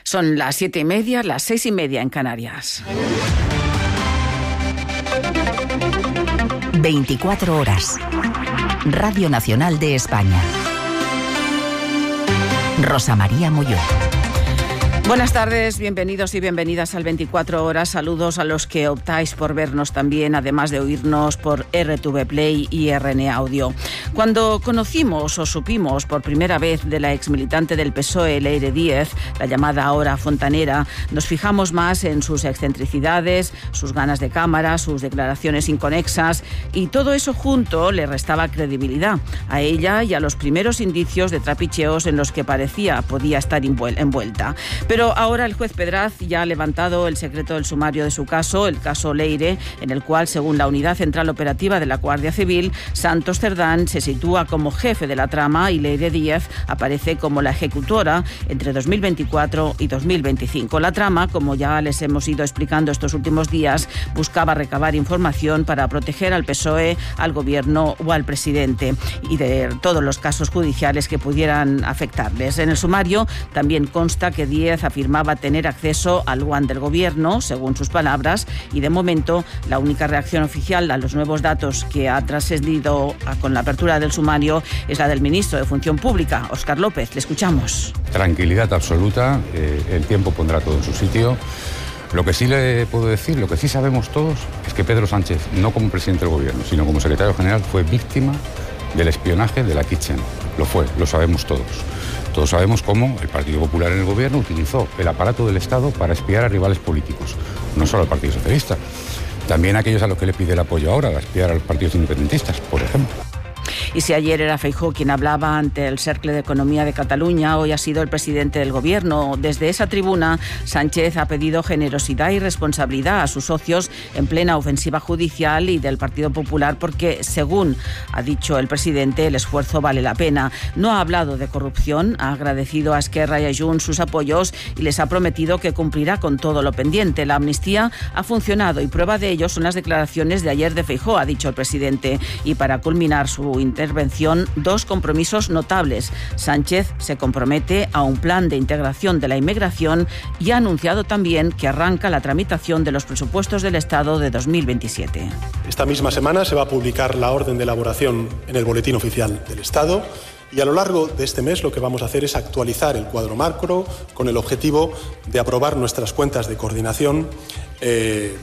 Son las 7:30, las 6:30 en Canarias. 24 horas. Radio Nacional de España. Rosa María Molló. Buenas tardes, bienvenidos y bienvenidas al 24 horas. Saludos a los que optáis por vernos también, además de oírnos por RTV Play y RN Audio. Cuando conocimos o supimos por primera vez de la exmilitante del PSOE, Leire Díez, la llamada ahora fontanera, nos fijamos más en sus excentricidades, sus ganas de cámara, sus declaraciones inconexas, y todo eso junto le restaba credibilidad a ella y a los primeros indicios de trapicheos en los que podía estar envuelta. Pero ahora el juez Pedraz ya ha levantado el secreto del sumario de su caso, el caso Leire, en el cual, según la Unidad Central Operativa de la Guardia Civil, Santos Cerdán se sitúa como jefe de la trama y Leire Díez aparece como la ejecutora entre 2024 y 2025. La trama, como ya les hemos ido explicando estos últimos días, buscaba recabar información para proteger al PSOE, al Gobierno o al presidente, y de todos los casos judiciales que pudieran afectarles. En el sumario también consta que Díez afirmaba tener acceso al WAN del Gobierno, según sus palabras, y de momento la única reacción oficial a los nuevos datos que ha trascendido con la apertura del sumario es la del ministro de Función Pública, Óscar López. Le escuchamos. Tranquilidad absoluta, el tiempo pondrá todo en su sitio. Lo que sí le puedo decir, lo que sí sabemos todos, es que Pedro Sánchez, no como presidente del Gobierno, sino como secretario general, fue víctima del espionaje de la Kitchen. Lo fue, lo sabemos todos. Todos sabemos cómo el Partido Popular en el Gobierno utilizó el aparato del Estado para espiar a rivales políticos, no solo al Partido Socialista, también a aquellos a los que le pide el apoyo ahora, a espiar a los partidos independentistas, por ejemplo. Y si ayer era Feijóo quien hablaba ante el Cercle de Economía de Cataluña, hoy ha sido el presidente del Gobierno. Desde esa tribuna, Sánchez ha pedido generosidad y responsabilidad a sus socios en plena ofensiva judicial y del Partido Popular porque, según ha dicho el presidente, el esfuerzo vale la pena. No ha hablado de corrupción, ha agradecido a Esquerra y a Junts sus apoyos y les ha prometido que cumplirá con todo lo pendiente. La amnistía ha funcionado y prueba de ello son las declaraciones de ayer de Feijóo, ha dicho el presidente. Y para culminar su intervención, dos compromisos notables. Sánchez se compromete a un plan de integración de la inmigración y ha anunciado también que arranca la tramitación de los presupuestos del Estado de 2027. Esta misma semana se va a publicar la orden de elaboración en el Boletín Oficial del Estado y a lo largo de este mes lo que vamos a hacer es actualizar el cuadro macro con el objetivo de aprobar nuestras cuentas de coordinación de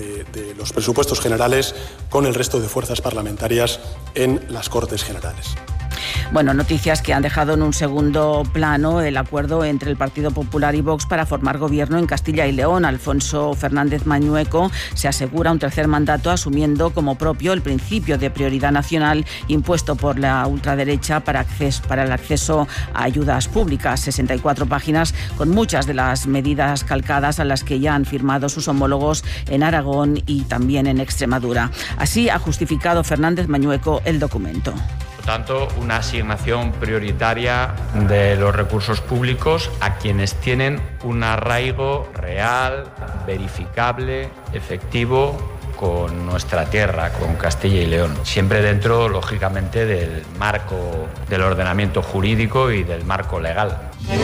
los presupuestos generales con el resto de fuerzas parlamentarias en las Cortes Generales. Bueno, noticias que han dejado en un segundo plano el acuerdo entre el Partido Popular y Vox para formar gobierno en Castilla y León. Alfonso Fernández Mañueco se asegura un tercer mandato asumiendo como propio el principio de prioridad nacional impuesto por la ultraderecha para el acceso a ayudas públicas. 64 páginas con muchas de las medidas calcadas a las que ya han firmado sus homólogos en Aragón y también en Extremadura. Así ha justificado Fernández Mañueco el documento. Por tanto, una asignación prioritaria de los recursos públicos a quienes tienen un arraigo real, verificable, efectivo con nuestra tierra, con Castilla y León. Siempre dentro, lógicamente, del marco del ordenamiento jurídico y del marco legal.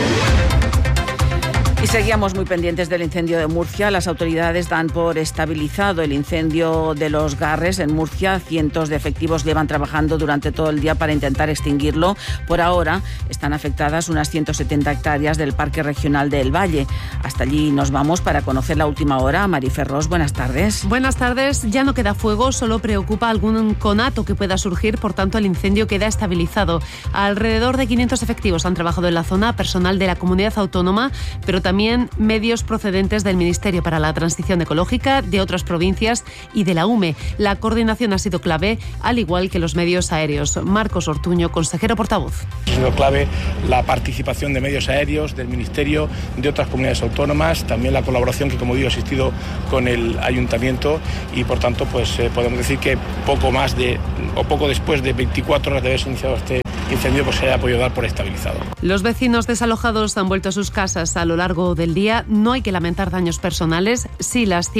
Y seguíamos muy pendientes del incendio de Murcia. Las autoridades dan por estabilizado el incendio de Los Garres en Murcia. Cientos de efectivos llevan trabajando durante todo el día para intentar extinguirlo. Por ahora están afectadas unas 170 hectáreas del Parque Regional del Valle. Hasta allí nos vamos para conocer la última hora. Marifer Ros, buenas tardes. Buenas tardes. Ya no queda fuego, solo preocupa algún conato que pueda surgir, por tanto el incendio queda estabilizado. Alrededor de 500 efectivos han trabajado en la zona, personal de la comunidad autónoma, pero también medios procedentes del Ministerio para la Transición Ecológica, de otras provincias y de la UME. La coordinación ha sido clave, al igual que los medios aéreos. Marcos Ortuño, consejero portavoz. Ha sido clave la participación de medios aéreos, del Ministerio, de otras comunidades autónomas, también la colaboración que, como digo, ha existido con el Ayuntamiento y, por tanto, pues podemos decir que poco después de 24 horas de haberse iniciado incendio pues se haya podido dar por estabilizado. Los vecinos desalojados han vuelto a sus casas a lo largo del día. No hay que lamentar daños personales. Sí, las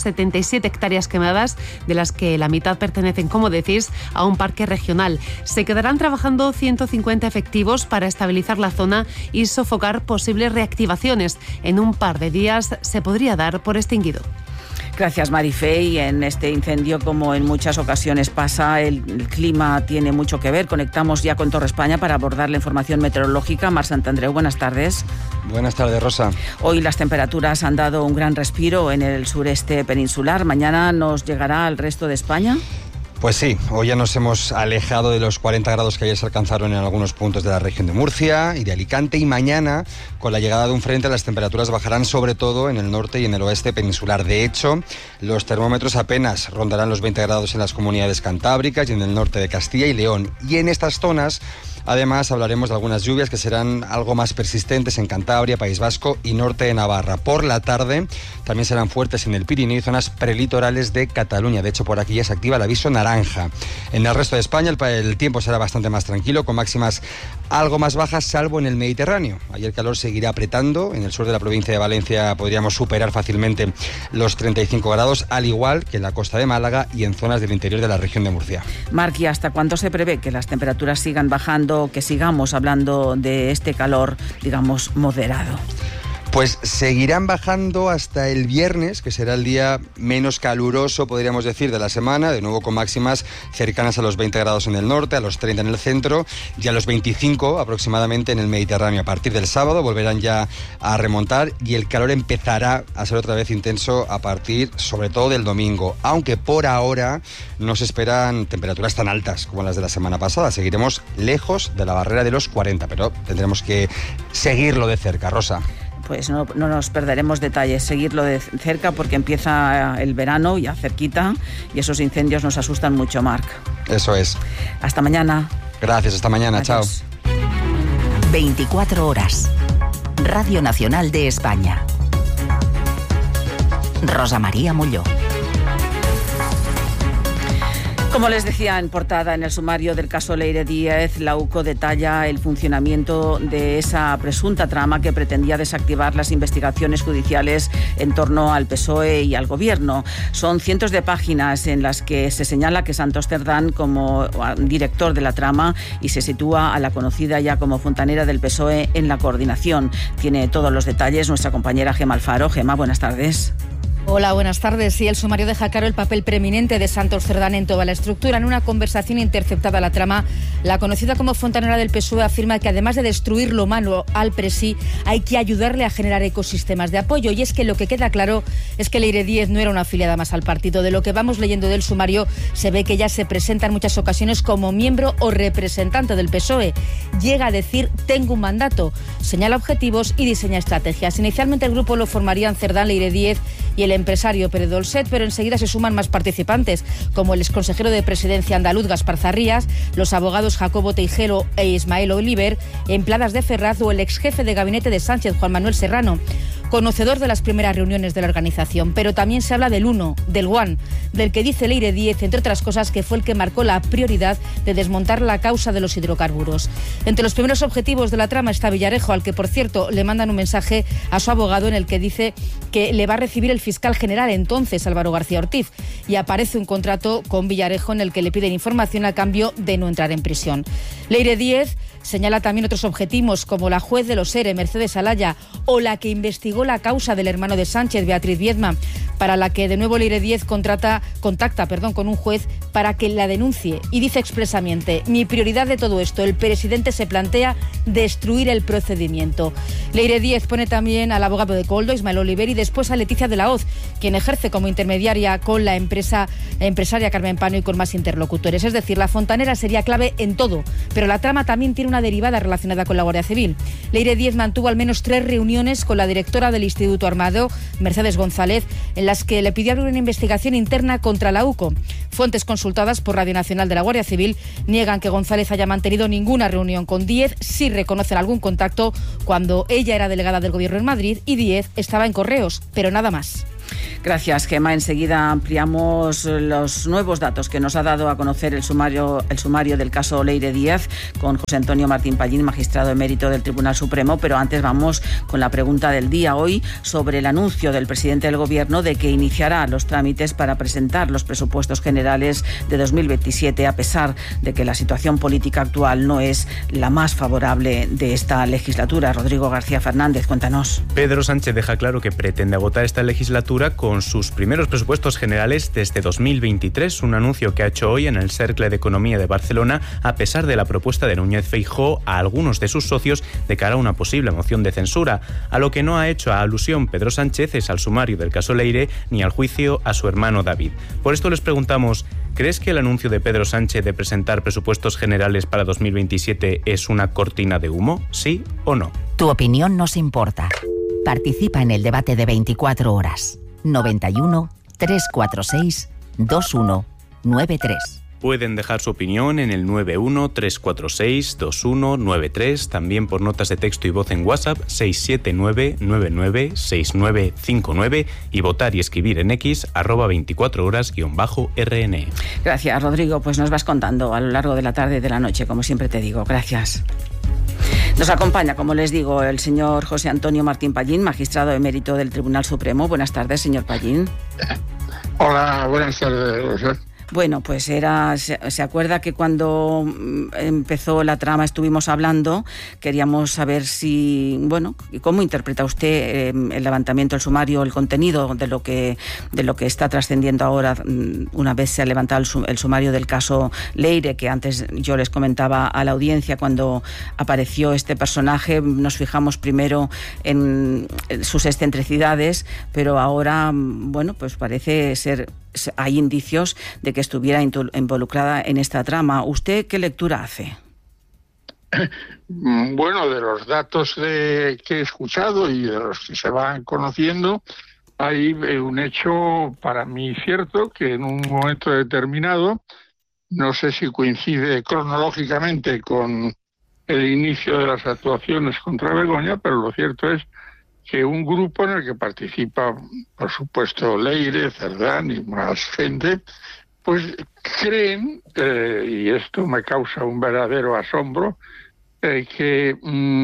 177 hectáreas quemadas, de las que la mitad pertenecen, como decís, a un parque regional. Se quedarán trabajando 150 efectivos para estabilizar la zona y sofocar posibles reactivaciones. En un par de días se podría dar por extinguido. Gracias, Marifé. Y en este incendio, como en muchas ocasiones pasa, el clima tiene mucho que ver. Conectamos ya con Torre España para abordar la información meteorológica. Mar Santandreu, buenas tardes. Buenas tardes, Rosa. Hoy las temperaturas han dado un gran respiro en el sureste peninsular. ¿Mañana nos llegará al resto de España? Pues sí, hoy ya nos hemos alejado de los 40 grados que ayer se alcanzaron en algunos puntos de la región de Murcia y de Alicante, y mañana, con la llegada de un frente, las temperaturas bajarán sobre todo en el norte y en el oeste peninsular. De hecho, los termómetros apenas rondarán los 20 grados en las comunidades cantábricas y en el norte de Castilla y León. Y en estas zonas, además, hablaremos de algunas lluvias que serán algo más persistentes en Cantabria, País Vasco y norte de Navarra. Por la tarde también serán fuertes en el Pirineo y zonas prelitorales de Cataluña. De hecho, por aquí ya se activa el aviso naranja. En el resto de España el tiempo será bastante más tranquilo, con máximas algo más bajas, salvo en el Mediterráneo. Ayer el calor seguirá apretando. En el sur de la provincia de Valencia podríamos superar fácilmente los 35 grados, al igual que en la costa de Málaga y en zonas del interior de la región de Murcia. Marc, ¿y hasta cuándo se prevé que las temperaturas sigan bajando, que sigamos hablando de este calor, digamos, moderado? Pues seguirán bajando hasta el viernes, que será el día menos caluroso, podríamos decir, de la semana, de nuevo con máximas cercanas a los 20 grados en el norte, a los 30 en el centro y a los 25 aproximadamente en el Mediterráneo. A partir del sábado volverán ya a remontar y el calor empezará a ser otra vez intenso a partir, sobre todo, del domingo, aunque por ahora no se esperan temperaturas tan altas como las de la semana pasada. Seguiremos lejos de la barrera de los 40, pero tendremos que seguirlo de cerca, Rosa. Pues no nos perderemos detalles, seguirlo de cerca, porque empieza el verano ya cerquita y esos incendios nos asustan mucho, Marc. Eso es. Hasta mañana. Gracias, hasta mañana. Adiós. Chao. 24 horas. Radio Nacional de España. Rosa María Molló. Como les decía en portada, en el sumario del caso Leire Díez, la UCO detalla el funcionamiento de esa presunta trama que pretendía desactivar las investigaciones judiciales en torno al PSOE y al Gobierno. Son cientos de páginas en las que se señala que Santos Cerdán como director de la trama y se sitúa a la conocida ya como fontanera del PSOE en la coordinación. Tiene todos los detalles nuestra compañera Gemma Alfaro. Gemma, buenas tardes. Hola, buenas tardes. Sí, el sumario deja claro el papel preeminente de Santos Cerdán en toda la estructura. En una conversación interceptada a la trama, la conocida como fontanera del PSOE afirma que además de destruir lo malo al PRESI, hay que ayudarle a generar ecosistemas de apoyo. Y es que lo que queda claro es que Leire Díez no era una afiliada más al partido. De lo que vamos leyendo del sumario, se ve que ella se presenta en muchas ocasiones como miembro o representante del PSOE. Llega a decir, tengo un mandato, señala objetivos y diseña estrategias. Inicialmente el grupo lo formarían Cerdán, Leire Díez y el empresario Pere Dolcet, pero enseguida se suman más participantes, como el exconsejero de Presidencia andaluz Gaspar Zarrías, los abogados Jacobo Teijero e Ismael Oliver, empleadas de Ferraz o el exjefe de gabinete de Sánchez, Juan Manuel Serrano, conocedor de las primeras reuniones de la organización. Pero también se habla del uno, del one, del que dice Leire Díez, entre otras cosas, que fue el que marcó la prioridad de desmontar la causa de los hidrocarburos. Entre los primeros objetivos de la trama está Villarejo, al que, por cierto, le mandan un mensaje a su abogado en el que dice que le va a recibir el fiscal general entonces, Álvaro García Ortiz, y aparece un contrato con Villarejo en el que le piden información a cambio de no entrar en prisión. Leire Díez señala también otros objetivos, como la juez de los ERE, Mercedes Alaya, o la que investigó la causa del hermano de Sánchez, Beatriz Viedma, para la que de nuevo Leire Díez contacta con un juez para que la denuncie. Y dice expresamente, mi prioridad de todo esto, el presidente se plantea destruir el procedimiento. Leire Díez pone también al abogado de Coldo, Ismael Oliver, y después a Leticia de la Hoz, quien ejerce como intermediaria con la empresaria Carmen Pano y con más interlocutores. Es decir, la fontanera sería clave en todo, pero la trama también tiene una derivada relacionada con la Guardia Civil. Leire Díez mantuvo al menos 3 reuniones con la directora del Instituto Armado, Mercedes González, en las que le pidió abrir una investigación interna contra la UCO. Fuentes consultadas por Radio Nacional de la Guardia Civil niegan que González haya mantenido ninguna reunión con Díez, sí reconocen algún contacto cuando ella era delegada del Gobierno en Madrid y Díez estaba en Correos, pero nada más. Gracias, Gemma. Enseguida ampliamos los nuevos datos que nos ha dado a conocer el sumario del caso Leire Díaz con José Antonio Martín Pallín, magistrado emérito del Tribunal Supremo, pero antes vamos con la pregunta del día hoy sobre el anuncio del presidente del Gobierno de que iniciará los trámites para presentar los presupuestos generales de 2027, a pesar de que la situación política actual no es la más favorable de esta legislatura. Rodrigo García Fernández, cuéntanos. Pedro Sánchez deja claro que pretende agotar esta legislatura con sus primeros presupuestos generales desde 2023, un anuncio que ha hecho hoy en el Cercle de Economía de Barcelona, a pesar de la propuesta de Núñez Feijóo a algunos de sus socios de cara a una posible moción de censura. A lo que no ha hecho alusión Pedro Sánchez es al sumario del caso Leire ni al juicio a su hermano David. Por esto les preguntamos, ¿crees que el anuncio de Pedro Sánchez de presentar presupuestos generales para 2027 es una cortina de humo? ¿Sí o no? Tu opinión nos importa. Participa en el debate de 24 horas. 91 346 2193. Pueden dejar su opinión en el 91 346 2193, también por notas de texto y voz en WhatsApp 679 99 6959 y votar y escribir en X @24horas_RN. Gracias, Rodrigo. Pues nos vas contando a lo largo de la tarde y de la noche, como siempre te digo. Gracias. Nos acompaña, como les digo, el señor José Antonio Martín Pallín, magistrado emérito del Tribunal Supremo. Buenas tardes, señor Pallín. Hola, buenas tardes, Rosa. Bueno, pues se acuerda que cuando empezó la trama estuvimos hablando, queríamos saber cómo interpreta usted el levantamiento, el sumario, el contenido de lo que está trascendiendo ahora una vez se ha levantado el sumario del caso Leire, que antes yo les comentaba a la audiencia cuando apareció este personaje. Nos fijamos primero en sus excentricidades, pero ahora, pues parece ser, hay indicios de que estuviera involucrada en esta trama. ¿Usted qué lectura hace? Bueno, de los datos que he escuchado y de los que se van conociendo, hay un hecho para mí cierto, que en un momento determinado, no sé si coincide cronológicamente con el inicio de las actuaciones contra Begoña, pero lo cierto es que un grupo en el que participa, por supuesto, Leire, Cerdán y más gente, pues creen, y esto me causa un verdadero asombro, que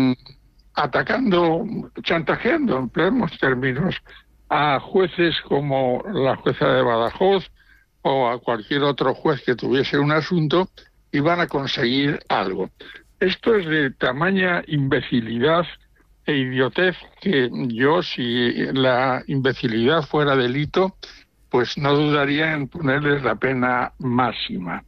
chantajeando, empleemos términos, a jueces como la jueza de Badajoz o a cualquier otro juez que tuviese un asunto, iban a conseguir algo. Esto es de tamaña imbecilidad e idiotez que yo, si la imbecilidad fuera delito, pues no dudaría en ponerles la pena máxima.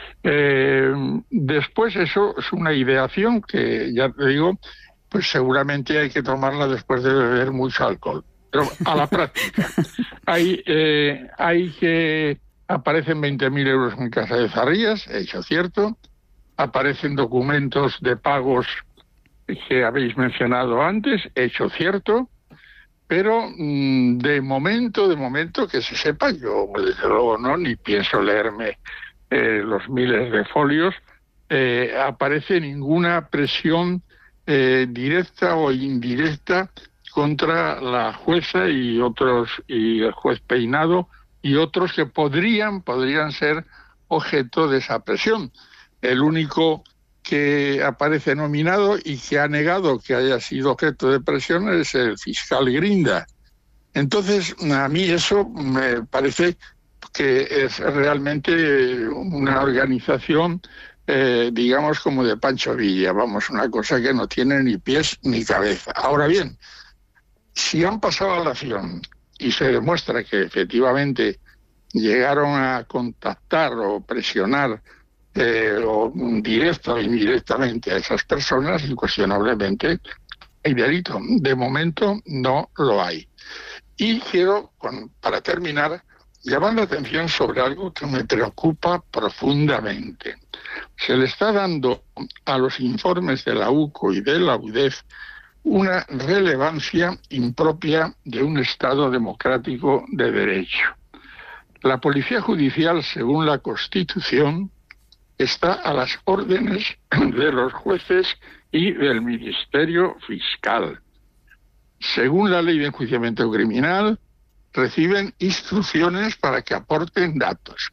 Después eso es una ideación que, ya te digo, pues seguramente hay que tomarla después de beber mucho alcohol. Pero a la práctica, hay que aparecen 20.000 euros en casa de Zarrías, hecho cierto, aparecen documentos de pagos que habéis mencionado antes, hecho cierto, pero de momento que se sepa, yo desde luego no, ni pienso leerme los miles de folios, aparece ninguna presión directa o indirecta contra la jueza y el juez Peinado y otros que podrían ser objeto de esa presión. El único que aparece nominado y que ha negado que haya sido objeto de presión es el fiscal Grinda. Entonces, a mí eso me parece que es realmente una organización, digamos, como de Pancho Villa, una cosa que no tiene ni pies ni cabeza. Ahora bien, si han pasado a la acción y se demuestra que efectivamente llegaron a contactar o presionar o directa o indirectamente a esas personas, incuestionablemente hay delito. De momento no lo hay. Y quiero, para terminar, llamar la atención sobre algo que me preocupa profundamente. Se le está dando a los informes de la UCO y de la UDEF una relevancia impropia de un Estado democrático de derecho. La Policía Judicial, según la Constitución, está a las órdenes de los jueces y del Ministerio Fiscal. Según la Ley de Enjuiciamiento Criminal, reciben instrucciones para que aporten datos.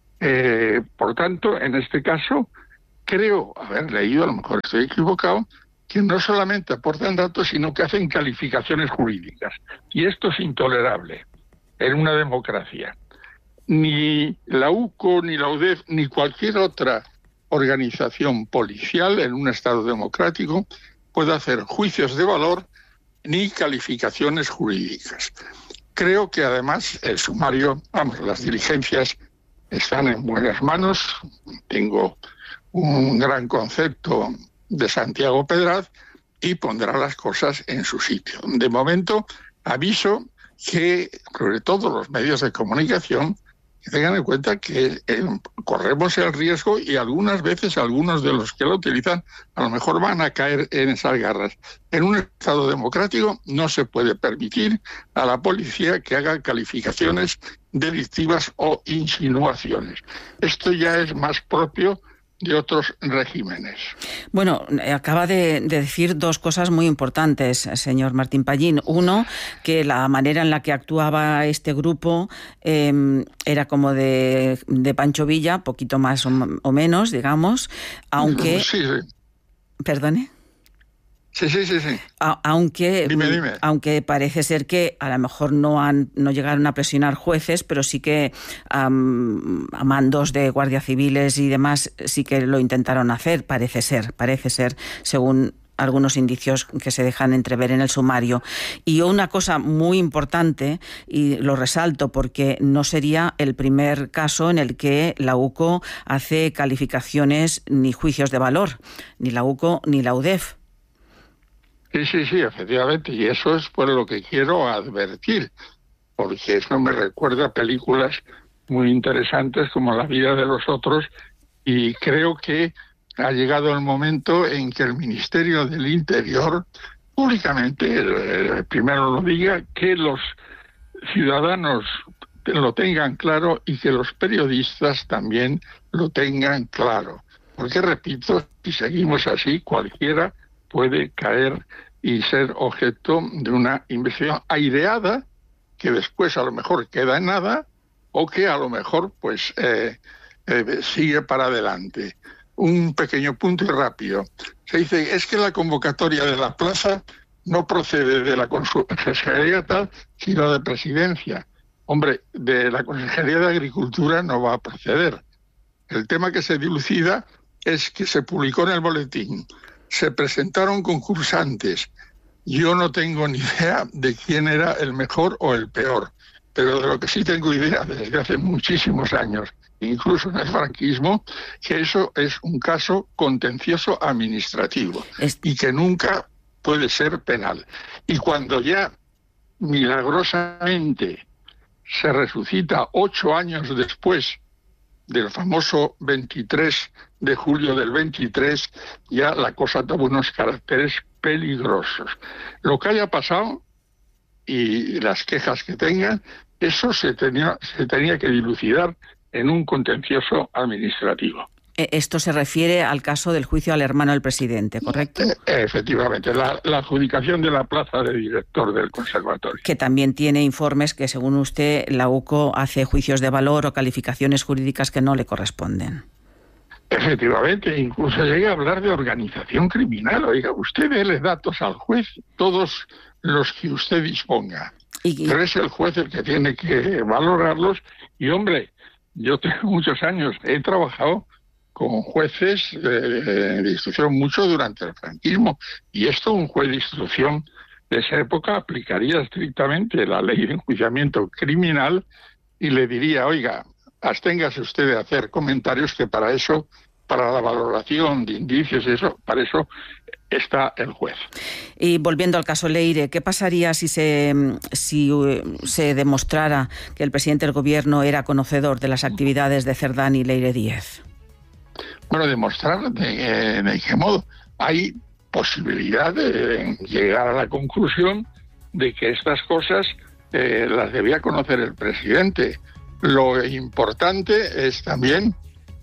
Por tanto, en este caso, creo haber leído, a lo mejor estoy equivocado, que no solamente aportan datos, sino que hacen calificaciones jurídicas. Y esto es intolerable en una democracia. Ni la UCO, ni la UDEF, ni cualquier otra organización policial en un Estado democrático puede hacer juicios de valor ni calificaciones jurídicas. Creo que además el sumario, las diligencias están en buenas manos. Tengo un gran concepto de Santiago Pedraz y pondrá las cosas en su sitio. De momento, aviso que, sobre todo los medios de comunicación, que tengan en cuenta que corremos el riesgo y algunas veces algunos de los que lo utilizan a lo mejor van a caer en esas garras. En un Estado democrático no se puede permitir a la policía que haga calificaciones delictivas o insinuaciones. Esto ya es más propio de otros regímenes. Bueno, acaba de decir dos cosas muy importantes, señor Martín Pallín. Uno, que la manera en la que actuaba este grupo era como de Pancho Villa, poquito más o menos, digamos, aunque... Sí. ¿Perdone? Sí. Aunque, dime. Aunque parece ser que a lo mejor no llegaron a presionar jueces, pero sí que a mandos de guardias civiles y demás sí que lo intentaron hacer, parece ser, según algunos indicios que se dejan entrever en el sumario. Y una cosa muy importante, y lo resalto porque no sería el primer caso en el que la UCO hace calificaciones ni juicios de valor, ni la UCO ni la UDEF. Sí, efectivamente, y eso es por lo que quiero advertir, porque eso me recuerda a películas muy interesantes como La vida de los otros, y creo que ha llegado el momento en que el Ministerio del Interior públicamente primero lo diga, que los ciudadanos lo tengan claro y que los periodistas también lo tengan claro, porque repito, si seguimos así, cualquiera puede caer y ser objeto de una investigación aireada que después a lo mejor queda en nada o que a lo mejor pues sigue para adelante. Un pequeño punto y rápido. Se dice, es que la convocatoria de la plaza no procede de la Consejería tal, sino de Presidencia. Hombre, de la Consejería de Agricultura no va a proceder. El tema que se dilucida es que se publicó en el boletín. Se presentaron concursantes. Yo no tengo ni idea de quién era el mejor o el peor, pero de lo que sí tengo idea desde hace muchísimos años, incluso en el franquismo, que eso es un caso contencioso administrativo y que nunca puede ser penal. Y cuando ya milagrosamente se resucita 8 años después del famoso 23 de julio del 23, ya la cosa toma unos caracteres peligrosos. Lo que haya pasado y las quejas que tengan, eso se tenía que dilucidar en un contencioso administrativo. Esto se refiere al caso del juicio al hermano del presidente, ¿correcto? Efectivamente, la adjudicación de la plaza de director del conservatorio. Que también tiene informes que, según usted, la UCO hace juicios de valor o calificaciones jurídicas que no le corresponden. Efectivamente, incluso llega a hablar de organización criminal. Oiga, usted déle datos al juez, todos los que usted disponga. Pero es el juez el que tiene que valorarlos. Y, hombre, yo tengo muchos años, he trabajado con jueces de instrucción mucho durante el franquismo, y esto un juez de instrucción de esa época aplicaría estrictamente la ley de enjuiciamiento criminal y le diría, oiga, absténgase usted de hacer comentarios, que para eso, para la valoración de indicios y eso, para eso está el juez. Y volviendo al caso Leire, ¿qué pasaría si se demostrara que el presidente del gobierno era conocedor de las actividades de Cerdán y Leire Díez? Bueno, demostrar de qué modo. Hay posibilidad de llegar a la conclusión de que estas cosas las debía conocer el presidente. Lo importante es también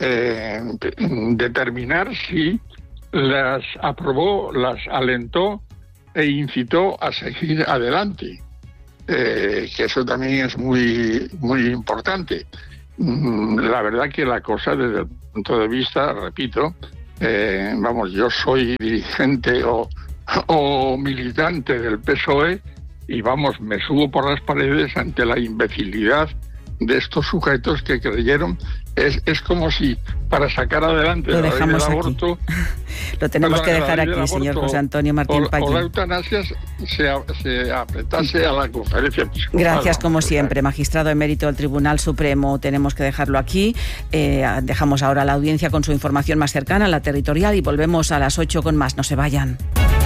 determinar si las aprobó, las alentó e incitó a seguir adelante. que eso también es muy, muy importante. La verdad que la cosa, desde el punto de vista, repito, yo soy dirigente o militante del PSOE y me subo por las paredes ante la imbecilidad de estos sujetos que creyeron. Es como si para sacar adelante lo la ley del dejamos aborto... Aquí. Lo tenemos que dejar aquí, señor José Antonio Martín Pallín. O la eutanasia se apretase a la conferencia episcopal. Gracias, como siempre, magistrado emérito del Tribunal Supremo. Tenemos que dejarlo aquí. Dejamos ahora la audiencia con su información más cercana, la territorial, y volvemos a las 8 con más. No se vayan.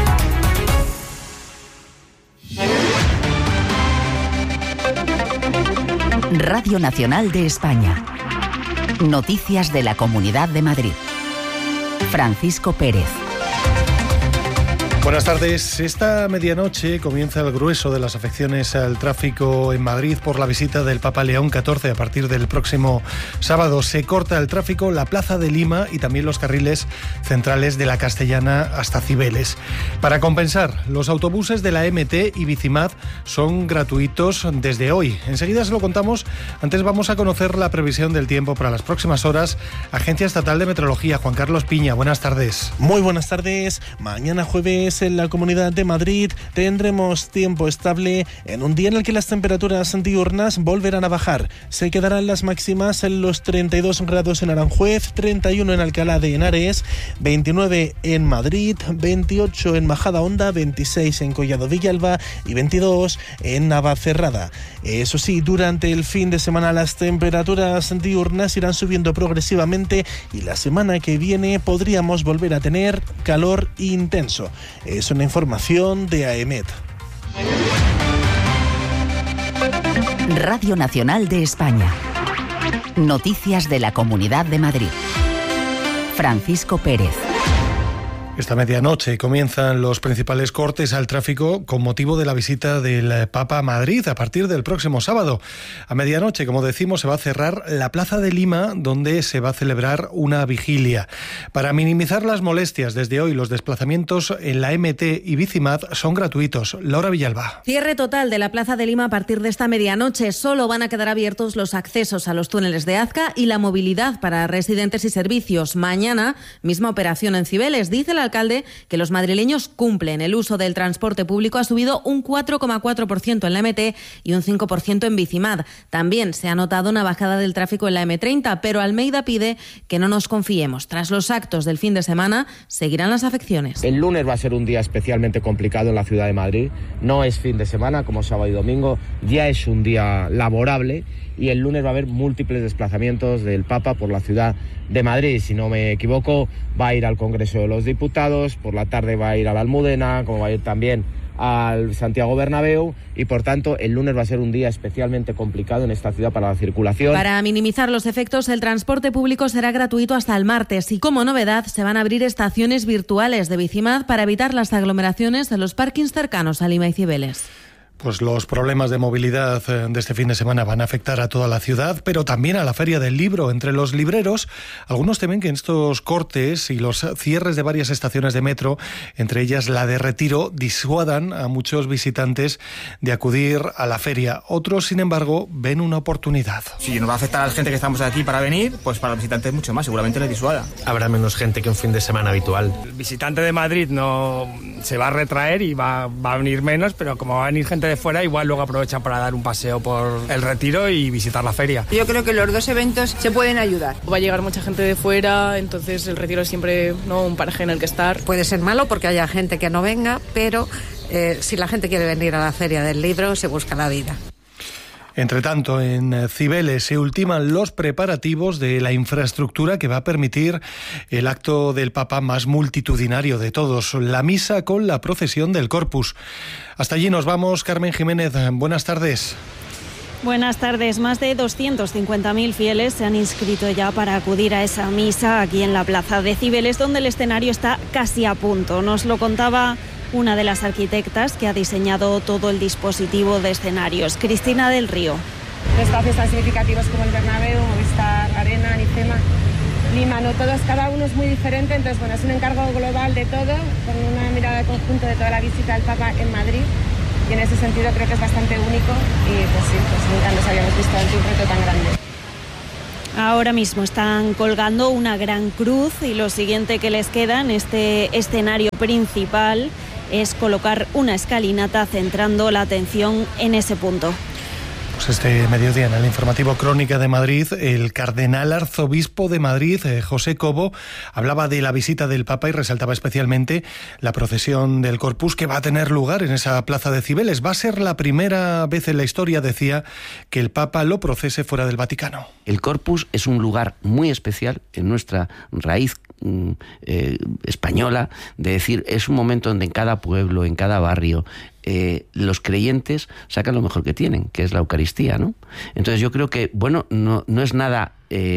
Radio Nacional de España. Noticias de la Comunidad de Madrid. Francisco Pérez. Buenas tardes. Esta medianoche comienza el grueso de las afecciones al tráfico en Madrid por la visita del Papa León XIV. A partir del próximo sábado se corta el tráfico la Plaza de Lima y también los carriles centrales de la Castellana hasta Cibeles. Para compensar, los autobuses de la MT y Bicimad son gratuitos desde hoy. Enseguida se lo contamos. Antes vamos a conocer la previsión del tiempo para las próximas horas. Agencia Estatal de Meteorología, Juan Carlos Piña. Buenas tardes. Muy buenas tardes. Mañana jueves en la Comunidad de Madrid tendremos tiempo estable en un día en el que las temperaturas diurnas volverán a bajar. Se quedarán las máximas en los 32 grados en Aranjuez, 31 en Alcalá de Henares, 29 en Madrid, 28 en Majadahonda, 26 en Collado Villalba y 22 en Navacerrada. Eso sí, durante el fin de semana las temperaturas diurnas irán subiendo progresivamente y la semana que viene podríamos volver a tener calor intenso. Es una información de AEMET. Radio Nacional de España. Noticias de la Comunidad de Madrid. Francisco Pérez. Esta medianoche comienzan los principales cortes al tráfico con motivo de la visita del Papa a Madrid a partir del próximo sábado. A medianoche, como decimos, se va a cerrar la Plaza de Lima, donde se va a celebrar una vigilia. Para minimizar las molestias, desde hoy los desplazamientos en la MT y Bicimad son gratuitos. Laura Villalba. Cierre total de la Plaza de Lima a partir de esta medianoche. Solo van a quedar abiertos los accesos a los túneles de Azca y la movilidad para residentes y servicios. Mañana, misma operación en Cibeles. Dice el alcalde que los madrileños cumplen. El uso del transporte público ha subido un 4,4% en la MT y un 5% en Bicimad. También se ha notado una bajada del tráfico en la M30, pero Almeida pide que no nos confiemos. Tras los actos del fin de semana, seguirán las afecciones. El lunes va a ser un día especialmente complicado en la ciudad de Madrid. No es fin de semana como sábado y domingo, ya es un día laborable y el lunes va a haber múltiples desplazamientos del Papa por la ciudad de Madrid. Si no me equivoco, va a ir al Congreso de los Diputados, por la tarde va a ir a la Almudena, como va a ir también al Santiago Bernabéu y por tanto el lunes va a ser un día especialmente complicado en esta ciudad para la circulación. Para minimizar los efectos, el transporte público será gratuito hasta el martes y como novedad se van a abrir estaciones virtuales de Bicimad para evitar las aglomeraciones en los parkings cercanos a Lima y Cibeles. Pues los problemas de movilidad de este fin de semana van a afectar a toda la ciudad, pero también a la Feria del Libro. Entre los libreros, algunos temen que estos cortes y los cierres de varias estaciones de metro, entre ellas la de Retiro, disuadan a muchos visitantes de acudir a la feria. Otros, sin embargo, ven una oportunidad. Si nos va a afectar a la gente que estamos aquí para venir, pues para los visitantes mucho más, seguramente les disuada. Habrá menos gente que un fin de semana habitual. El visitante de Madrid no se va a retraer y va a venir menos, pero como va a venir gente de fuera, igual luego aprovechan para dar un paseo por el Retiro y visitar la feria. Yo creo que los dos eventos se pueden ayudar. Va a llegar mucha gente de fuera, entonces el Retiro es siempre un paraje en el que estar. Puede ser malo porque haya gente que no venga, pero si la gente quiere venir a la Feria del Libro, se busca la vida. Entre tanto, en Cibeles se ultiman los preparativos de la infraestructura que va a permitir el acto del Papa más multitudinario de todos, la misa con la procesión del Corpus. Hasta allí nos vamos. Carmen Jiménez, buenas tardes. Buenas tardes. Más de 250.000 fieles se han inscrito ya para acudir a esa misa aquí en la plaza de Cibeles, donde el escenario está casi a punto. Nos lo contaba una de las arquitectas que ha diseñado todo el dispositivo de escenarios, Cristina del Río. Espacios tan significativos como el Bernabéu, Movistar Arena, Nicema, Lima, no todos, cada uno es muy diferente, entonces bueno, es un encargo global de todo, con una mirada de conjunto de toda la visita del Papa en Madrid. y en ese sentido creo que es bastante único y pues sí, pues nunca nos habíamos visto ante un reto tan grande. Ahora mismo están colgando una gran cruz y lo siguiente que les queda en este escenario principal es colocar una escalinata centrando la atención en ese punto. Pues este mediodía en el informativo Crónica de Madrid, el cardenal arzobispo de Madrid, José Cobo, hablaba de la visita del Papa y resaltaba especialmente la procesión del Corpus que va a tener lugar en esa plaza de Cibeles. Va a ser la primera vez en la historia, decía, que el Papa lo procese fuera del Vaticano. El Corpus es un lugar muy especial en nuestra raíz española, de decir, es un momento donde en cada pueblo, en cada barrio, los creyentes sacan lo mejor que tienen, que es la Eucaristía, ¿no? Entonces yo creo que, bueno, no es nada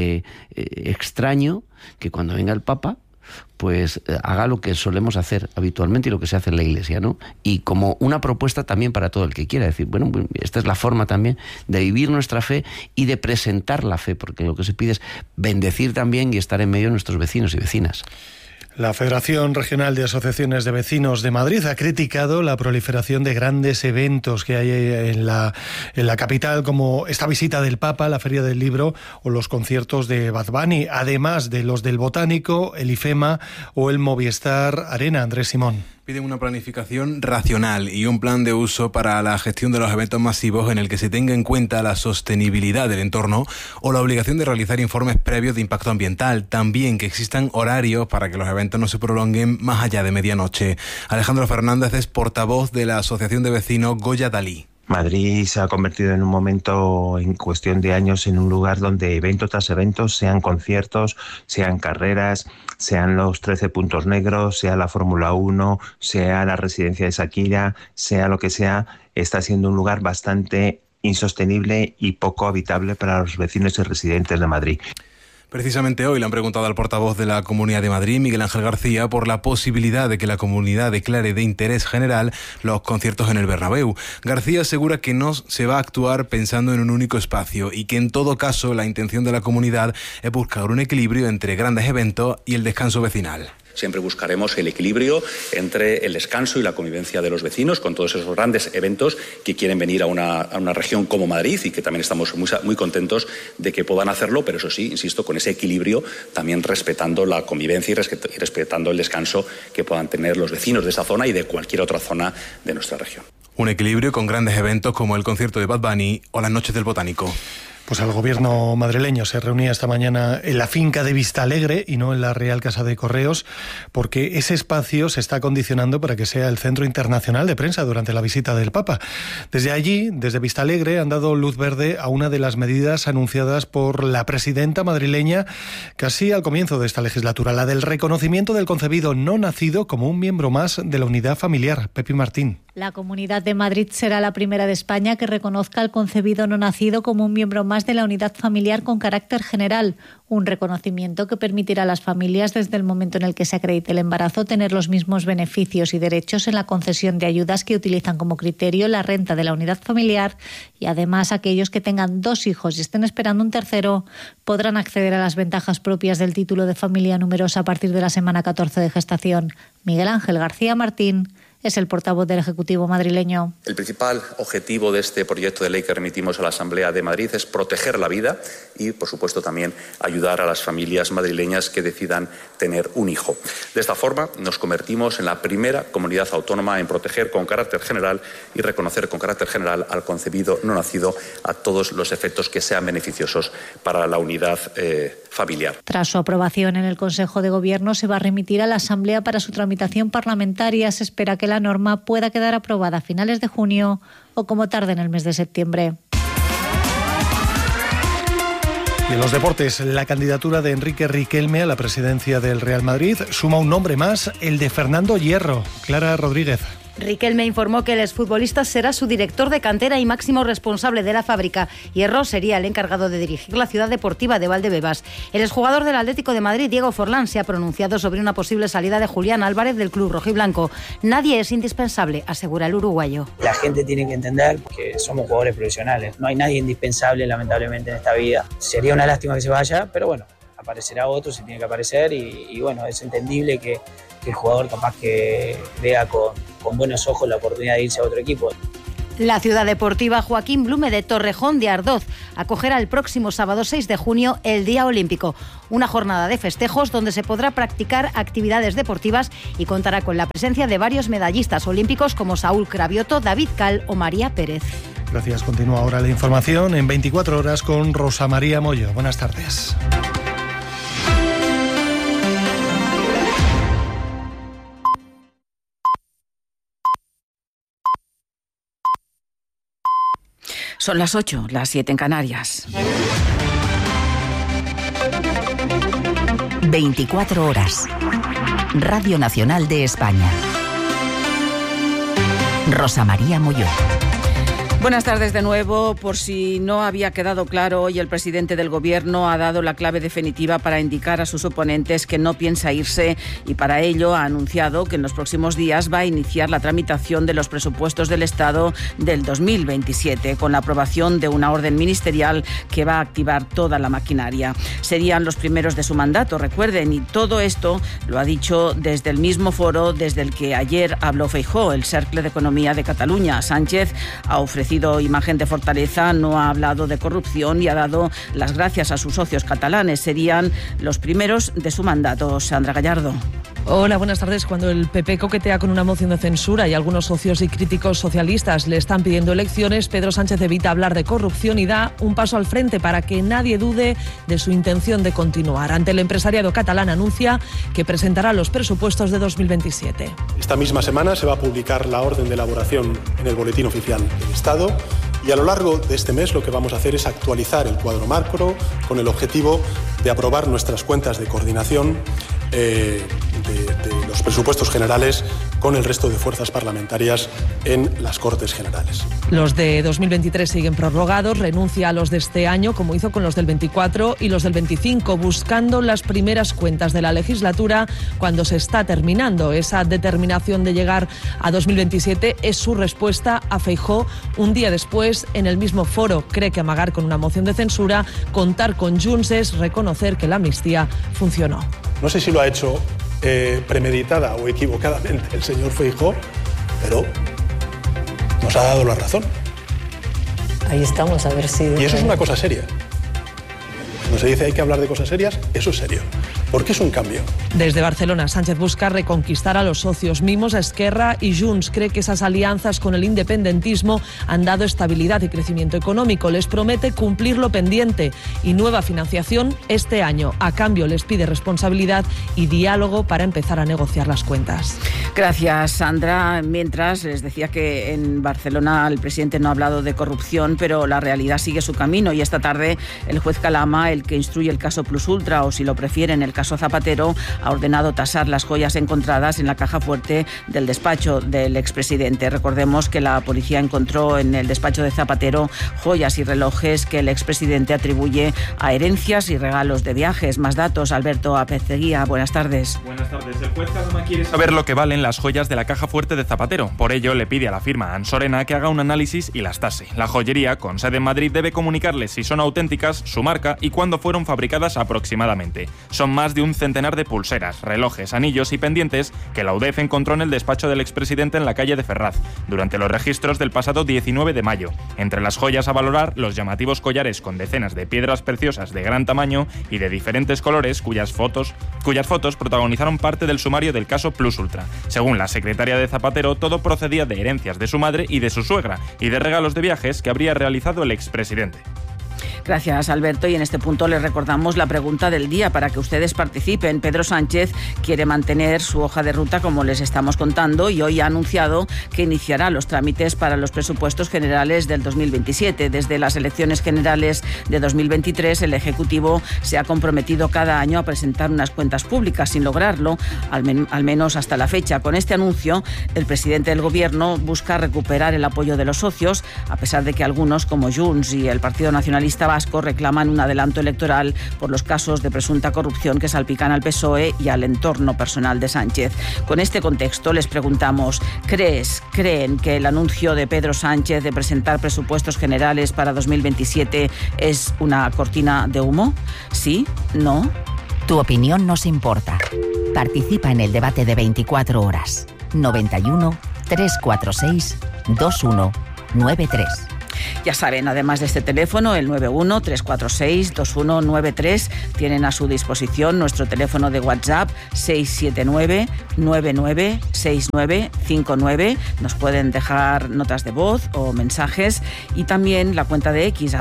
extraño que cuando venga el Papa pues haga lo que solemos hacer habitualmente y lo que se hace en la Iglesia, ¿no? Y como una propuesta también para todo el que quiera, decir, bueno, esta es la forma también de vivir nuestra fe y de presentar la fe, porque lo que se pide es bendecir también y estar en medio de nuestros vecinos y vecinas. La Federación Regional de Asociaciones de Vecinos de Madrid ha criticado la proliferación de grandes eventos que hay en la capital, como esta visita del Papa, la Feria del Libro o los conciertos de Bad Bunny, además de los del Botánico, el IFEMA o el Movistar Arena. Andrés Simón. Piden una planificación racional y un plan de uso para la gestión de los eventos masivos en el que se tenga en cuenta la sostenibilidad del entorno o la obligación de realizar informes previos de impacto ambiental. También que existan horarios para que los eventos no se prolonguen más allá de medianoche. Alejandro Fernández es portavoz de la Asociación de Vecinos Goya Dalí. Madrid se ha convertido en un momento, en cuestión de años, en un lugar donde evento tras evento, sean conciertos, sean carreras, sean los 13 puntos negros, sea la Fórmula 1, sea la residencia de Shakira, sea lo que sea, está siendo un lugar bastante insostenible y poco habitable para los vecinos y residentes de Madrid. Precisamente hoy le han preguntado al portavoz de la Comunidad de Madrid, Miguel Ángel García, por la posibilidad de que la comunidad declare de interés general los conciertos en el Bernabéu. García asegura que no se va a actuar pensando en un único espacio y que en todo caso la intención de la comunidad es buscar un equilibrio entre grandes eventos y el descanso vecinal. Siempre buscaremos el equilibrio entre el descanso y la convivencia de los vecinos con todos esos grandes eventos que quieren venir a una región como Madrid y que también estamos muy contentos de que puedan hacerlo, pero eso sí, insisto, con ese equilibrio también respetando la convivencia y respetando el descanso que puedan tener los vecinos de esa zona y de cualquier otra zona de nuestra región. Un equilibrio con grandes eventos como el concierto de Bad Bunny o las noches del Botánico. Pues el gobierno madrileño se reunía esta mañana en la finca de Vistalegre y no en la Real Casa de Correos, porque ese espacio se está acondicionando para que sea el centro internacional de prensa durante la visita del Papa. Desde allí, desde Vistalegre, han dado luz verde a una de las medidas anunciadas por la presidenta madrileña casi al comienzo de esta legislatura, la del reconocimiento del concebido no nacido como un miembro más de la unidad familiar. Pepi Martín. La Comunidad de Madrid será la primera de España que reconozca al concebido no nacido como un miembro más de la unidad familiar con carácter general, un reconocimiento que permitirá a las familias desde el momento en el que se acredite el embarazo tener los mismos beneficios y derechos en la concesión de ayudas que utilizan como criterio la renta de la unidad familiar y además aquellos que tengan 2 hijos y estén esperando un tercero podrán acceder a las ventajas propias del título de familia numerosa a partir de la semana 14 de gestación. Miguel Ángel García Martín es el portavoz del Ejecutivo madrileño. El principal objetivo de este proyecto de ley que remitimos a la Asamblea de Madrid es proteger la vida y, por supuesto, también ayudar a las familias madrileñas que decidan tener un hijo. De esta forma, nos convertimos en la primera comunidad autónoma en proteger con carácter general y reconocer con carácter general al concebido no nacido a todos los efectos que sean beneficiosos para la unidad familiar. Tras su aprobación en el Consejo de Gobierno, se va a remitir a la Asamblea para su tramitación parlamentaria. Se espera que la norma pueda quedar aprobada a finales de junio o como tarde en el mes de septiembre. Y en los deportes, la candidatura de Enrique Riquelme a la presidencia del Real Madrid suma un nombre más, el de Fernando Hierro. Clara Rodríguez. Riquelme informó que el exfutbolista será su director de cantera y máximo responsable de la fábrica. Hierro sería el encargado de dirigir la ciudad deportiva de Valdebebas. El exjugador del Atlético de Madrid, Diego Forlán, se ha pronunciado sobre una posible salida de Julián Álvarez del club rojiblanco. Nadie es indispensable, asegura el uruguayo. La gente tiene que entender que somos jugadores profesionales. No hay nadie indispensable, lamentablemente, en esta vida. Sería una lástima que se vaya, pero bueno, aparecerá otro si tiene que aparecer y bueno, es entendible que el jugador capaz que vea con buenos ojos la oportunidad de irse a otro equipo. La ciudad deportiva Joaquín Blume de Torrejón de Ardoz acogerá el próximo sábado 6 de junio el Día Olímpico, una jornada de festejos donde se podrá practicar actividades deportivas y contará con la presencia de varios medallistas olímpicos como Saúl Cravioto, David Cal o María Pérez. Gracias. Continúa ahora la información en 24 horas con Rosa María Moyo. Buenas tardes. Son las 8, las 7 en Canarias. 24 horas. Radio Nacional de España. Rosa María Moyo. Buenas tardes de nuevo. Por si no había quedado claro, hoy el presidente del Gobierno ha dado la clave definitiva para indicar a sus oponentes que no piensa irse y para ello ha anunciado que en los próximos días va a iniciar la tramitación de los presupuestos del Estado del 2027 con la aprobación de una orden ministerial que va a activar toda la maquinaria. Serían los primeros de su mandato, recuerden, y todo esto lo ha dicho desde el mismo foro desde el que ayer habló Feijóo, el Cercle de Economía de Cataluña. Sánchez ha ofrecido imagen de fortaleza, no ha hablado de corrupción y ha dado las gracias a sus socios catalanes. Serían los primeros de su mandato. Sandra Gallardo. Hola, buenas tardes. Cuando el PP coquetea con una moción de censura y algunos socios y críticos socialistas le están pidiendo elecciones, Pedro Sánchez evita hablar de corrupción y da un paso al frente para que nadie dude de su intención de continuar. Ante el empresariado catalán anuncia que presentará los presupuestos de 2027. Esta misma semana se va a publicar la orden de elaboración en el Boletín Oficial del Estado y a lo largo de este mes lo que vamos a hacer es actualizar el cuadro macro con el objetivo de aprobar nuestras cuentas de coordinación de los presupuestos generales con el resto de fuerzas parlamentarias en las Cortes Generales. Los de 2023 siguen prorrogados, renuncia a los de este año, como hizo con los del 24 y los del 25, buscando las primeras cuentas de la legislatura cuando se está terminando. Esa determinación de llegar a 2027 es su respuesta a Feijóo un día después en el mismo foro. Cree que amagar con una moción de censura, contar con Junts es reconocer que la amnistía funcionó. No sé si lo ha hecho premeditada o equivocadamente el señor Feijóo, pero nos ha dado la razón. Ahí estamos, a ver si... Y eso es una cosa seria. Cuando se dice hay que hablar de cosas serias, eso es serio. Porque es un cambio. Desde Barcelona, Sánchez busca reconquistar a los socios. Mimos a Esquerra y Junts. Cree que esas alianzas con el independentismo han dado estabilidad y crecimiento económico. Les promete cumplir lo pendiente y nueva financiación este año. A cambio, les pide responsabilidad y diálogo para empezar a negociar las cuentas. Gracias, Sandra. Mientras, les decía que en Barcelona el presidente no ha hablado de corrupción, pero la realidad sigue su camino y esta tarde el juez Calama, el que instruye el caso Plus Ultra o, si lo prefieren, el caso Zapatero, ha ordenado tasar las joyas encontradas en la caja fuerte del despacho del expresidente. Recordemos que la policía encontró en el despacho de Zapatero joyas y relojes que el expresidente atribuye a herencias y regalos de viajes. Más datos, Alberto Apezguía. Buenas tardes. Buenas tardes. El juez Calama quiere saber lo que valen las joyas de la caja fuerte de Zapatero. Por ello, le pide a la firma Ansorena que haga un análisis y las tase. La joyería, con sede en Madrid, debe comunicarles si son auténticas, su marca y cuándo fueron fabricadas aproximadamente. Son más de un centenar de pulseras, relojes, anillos y pendientes que la UDEF encontró en el despacho del expresidente en la calle de Ferraz, durante los registros del pasado 19 de mayo. Entre las joyas a valorar, los llamativos collares con decenas de piedras preciosas de gran tamaño y de diferentes colores, cuyas fotos protagonizaron parte del sumario del caso Plus Ultra. Según la secretaria de Zapatero, todo procedía de herencias de su madre y de su suegra, y de regalos de viajes que habría realizado el expresidente. Gracias, Alberto. Y en este punto les recordamos la pregunta del día para que ustedes participen. Pedro Sánchez quiere mantener su hoja de ruta, como les estamos contando, y hoy ha anunciado que iniciará los trámites para los presupuestos generales del 2027. Desde las elecciones generales de 2023, el Ejecutivo se ha comprometido cada año a presentar unas cuentas públicas, sin lograrlo, al menos hasta la fecha. Con este anuncio, el presidente del Gobierno busca recuperar el apoyo de los socios, a pesar de que algunos, como Junts y el Partido Nacionalista Vasco, reclaman un adelanto electoral por los casos de presunta corrupción que salpican al PSOE y al entorno personal de Sánchez. Con este contexto les preguntamos, ¿creen que el anuncio de Pedro Sánchez de presentar presupuestos generales para 2027 es una cortina de humo? ¿Sí? ¿No? Tu opinión nos importa. Participa en el debate de 24 horas. 91 346 21 2193. Ya saben, además de este teléfono, el 91-346-2193, tienen a su disposición nuestro teléfono de WhatsApp 679-996959. Nos pueden dejar notas de voz o mensajes, y también la cuenta de X,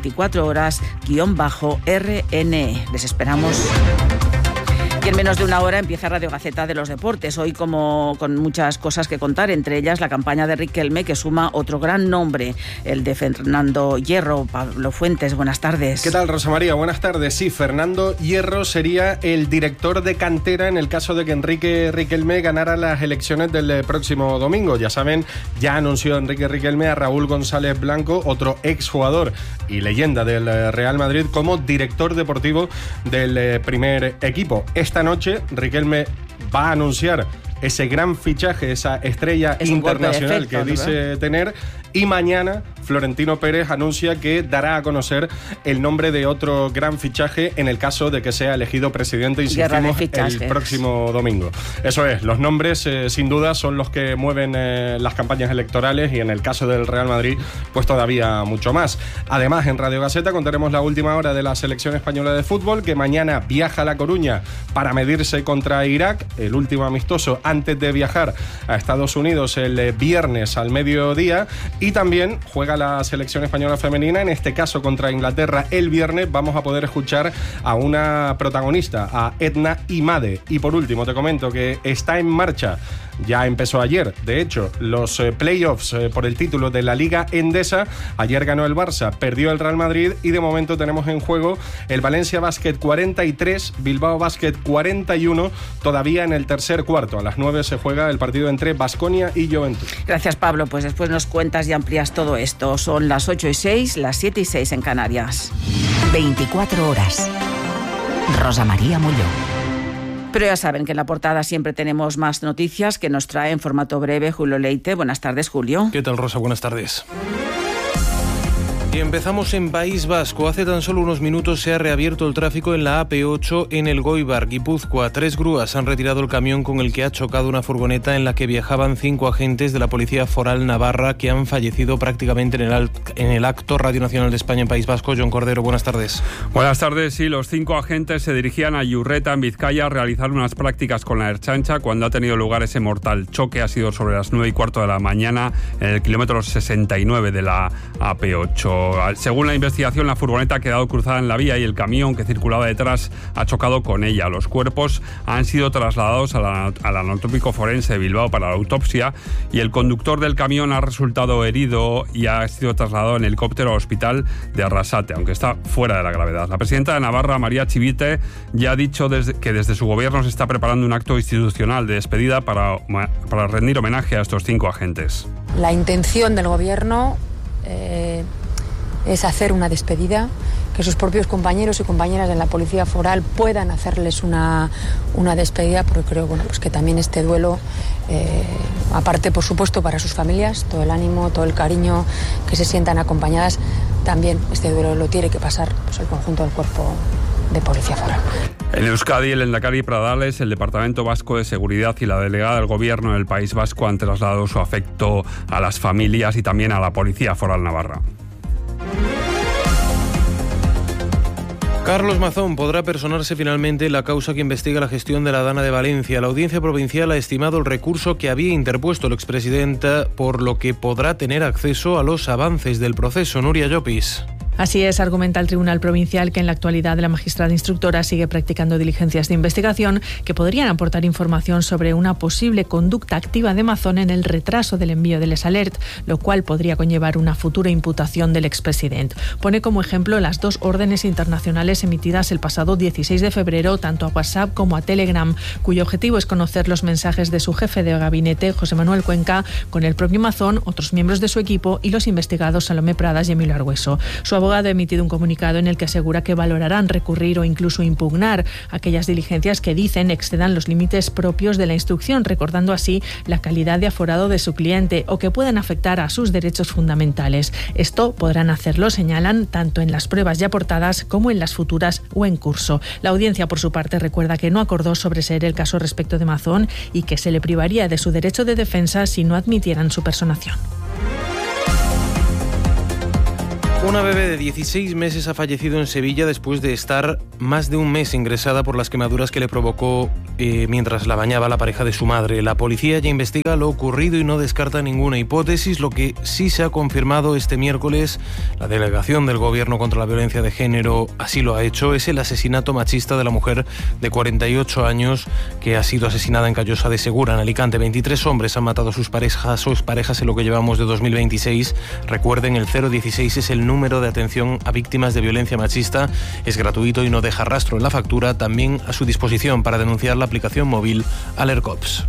@24horas_RN. Les esperamos. Y en menos de una hora empieza Radio Gaceta de los Deportes, hoy como con muchas cosas que contar, entre ellas la campaña de Riquelme, que suma otro gran nombre, el de Fernando Hierro. Pablo Fuentes, buenas tardes. ¿Qué tal, Rosa María? Buenas tardes. Sí, Fernando Hierro sería el director de cantera en el caso de que Enrique Riquelme ganara las elecciones del próximo domingo. Ya saben, ya anunció Enrique Riquelme a Raúl González Blanco, otro exjugador y leyenda del Real Madrid, como director deportivo del primer equipo. Esta noche Riquelme va a anunciar ese gran fichaje, esa estrella internacional que dice tener, y mañana Florentino Pérez anuncia que dará a conocer el nombre de otro gran fichaje en el caso de que sea elegido presidente, insistimos, el próximo domingo. Eso es, los nombres sin duda son los que mueven las campañas electorales, y en el caso del Real Madrid pues todavía mucho más. Además, en Radio Gaceta contaremos la última hora de la selección española de fútbol, que mañana viaja a La Coruña para medirse contra Irak, el último amistoso antes de viajar a Estados Unidos el viernes al mediodía, y también juega la selección española femenina, en este caso contra Inglaterra el viernes. Vamos a poder escuchar a una protagonista, a Edna Imade. Y por último te comento que está en marcha, ya empezó ayer, de hecho, los playoffs por el título de la Liga Endesa. Ayer ganó el Barça, perdió el Real Madrid, y de momento tenemos en juego el Valencia Basket 43, Bilbao Basket 41, todavía en el tercer cuarto. A las 9 se juega el partido entre Baskonia y Juventud. Gracias, Pablo. Pues después nos cuentas y amplías todo esto. Son las 8:06, las 7:06 en Canarias. 24 horas. Rosa María Molló. Pero ya saben que en la portada siempre tenemos más noticias que nos trae en formato breve Julio Leite. Buenas tardes, Julio. ¿Qué tal, Rosa? Buenas tardes. Y empezamos en País Vasco. Hace tan solo unos minutos se ha reabierto el tráfico en la AP8 en Elgoibar, Guipúzcoa. 3 grúas han retirado el camión con el que ha chocado una furgoneta en la que viajaban 5 agentes de la Policía Foral Navarra, que han fallecido prácticamente en el acto. Radio Nacional de España en País Vasco. John Cordero, buenas tardes. Buenas tardes. Sí, los 5 agentes se dirigían a Iurreta, en Vizcaya, a realizar unas prácticas con la Ertzaintza cuando ha tenido lugar ese mortal choque. Ha sido sobre las 9:15 de la mañana en el kilómetro 69 de la AP8. Según la investigación, la furgoneta ha quedado cruzada en la vía y el camión que circulaba detrás ha chocado con ella. Los cuerpos han sido trasladados al anatómico forense de Bilbao para la autopsia, y el conductor del camión ha resultado herido y ha sido trasladado en helicóptero al hospital de Arrasate, aunque está fuera de la gravedad. La presidenta de Navarra, María Chivite, ya ha dicho que desde su gobierno se está preparando un acto institucional de despedida para rendir homenaje a estos 5 agentes. La intención del gobierno es hacer una despedida, que sus propios compañeros y compañeras de la Policía Foral puedan hacerles una despedida, porque creo pues que también este duelo, aparte por supuesto para sus familias, todo el ánimo, todo el cariño, que se sientan acompañadas, también este duelo lo tiene que pasar pues el conjunto del cuerpo de Policía Foral. En Euskadi, el Lehendakari Pradales, el Departamento Vasco de Seguridad y la delegada del Gobierno del País Vasco han trasladado su afecto a las familias y también a la Policía Foral Navarra. Carlos Mazón podrá personarse finalmente en la causa que investiga la gestión de la Dana de Valencia. La Audiencia Provincial ha estimado el recurso que había interpuesto el expresidente, por lo que podrá tener acceso a los avances del proceso. Nuria Llopis. Así es, argumenta el Tribunal Provincial que en la actualidad la magistrada instructora sigue practicando diligencias de investigación que podrían aportar información sobre una posible conducta activa de Mazón en el retraso del envío del alert, lo cual podría conllevar una futura imputación del expresidente. Pone como ejemplo las 2 órdenes internacionales emitidas el pasado 16 de febrero, tanto a WhatsApp como a Telegram, cuyo objetivo es conocer los mensajes de su jefe de gabinete, José Manuel Cuenca, con el propio Mazón, otros miembros de su equipo y los investigados Salomé Pradas y Emilio Argüeso. Su abogado ha emitido un comunicado en el que asegura que valorarán recurrir o incluso impugnar aquellas diligencias que dicen excedan los límites propios de la instrucción, recordando así la calidad de aforado de su cliente o que puedan afectar a sus derechos fundamentales. Esto podrán hacerlo, señalan, tanto en las pruebas ya aportadas como en las futuras o en curso. La audiencia, por su parte, recuerda que no acordó sobreseer el caso respecto de Mazón y que se le privaría de su derecho de defensa si no admitieran su personación. Una bebé de 16 meses ha fallecido en Sevilla después de estar más de un mes ingresada por las quemaduras que le provocó mientras la bañaba la pareja de su madre. La policía ya investiga lo ocurrido y no descarta ninguna hipótesis. Lo que sí se ha confirmado este miércoles, la delegación del Gobierno contra la Violencia de Género así lo ha hecho, es el asesinato machista de la mujer de 48 años que ha sido asesinada en Callosa de Segura, en Alicante. 23 hombres han matado a sus parejas en lo que llevamos de 2026. Recuerden, el 016 es el número de atención a víctimas de violencia machista. Es gratuito y no deja rastro en la factura. También a su disposición para denunciar la aplicación móvil Alercops.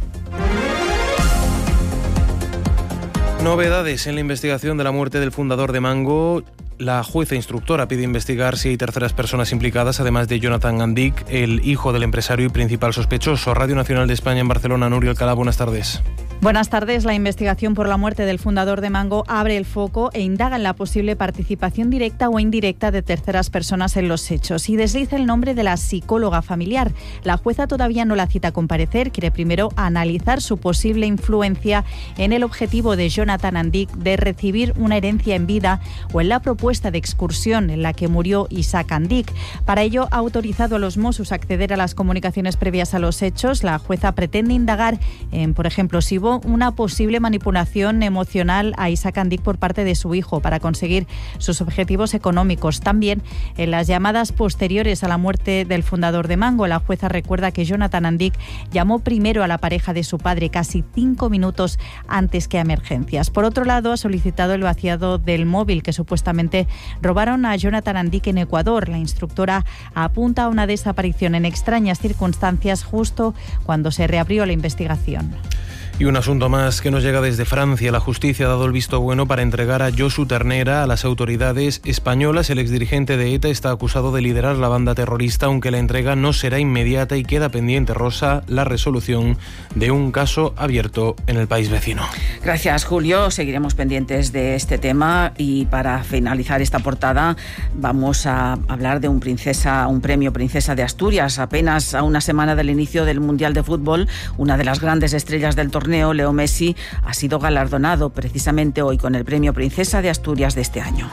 Novedades en la investigación de la muerte del fundador de Mango. La jueza instructora pide investigar si hay terceras personas implicadas, además de Jonathan Andic, el hijo del empresario y principal sospechoso. Radio Nacional de España en Barcelona, Nuria Alcalá, buenas tardes. Buenas tardes. La investigación por la muerte del fundador de Mango abre el foco e indaga en la posible participación directa o indirecta de terceras personas en los hechos y desliza el nombre de la psicóloga familiar. La jueza todavía no la cita a comparecer, quiere primero analizar su posible influencia en el objetivo de Jonathan Andic de recibir una herencia en vida o en la propuesta de excursión en la que murió Isaac Andic. Para ello ha autorizado a los Mossos a acceder a las comunicaciones previas a los hechos. La jueza pretende indagar en, por ejemplo, si hubo una posible manipulación emocional a Isaac Andic por parte de su hijo para conseguir sus objetivos económicos. También en las llamadas posteriores a la muerte del fundador de Mango, la jueza recuerda que Jonathan Andic llamó primero a la pareja de su padre casi 5 minutos antes que a emergencias. Por otro lado, ha solicitado el vaciado del móvil que supuestamente robaron a Jonathan Andic en Ecuador. La instructora apunta a una desaparición en extrañas circunstancias justo cuando se reabrió la investigación. Y un asunto más que nos llega desde Francia. La justicia ha dado el visto bueno para entregar a Josu Ternera a las autoridades españolas. El exdirigente de ETA está acusado de liderar la banda terrorista, aunque la entrega no será inmediata y queda pendiente, Rosa, la resolución de un caso abierto en el país vecino. Gracias, Julio. Seguiremos pendientes de este tema y para finalizar esta portada vamos a hablar de un premio Princesa de Asturias. Apenas a una semana del inicio del Mundial de Fútbol, una de las grandes estrellas del torneo, Leo Messi, ha sido galardonado precisamente hoy con el premio Princesa de Asturias de este año.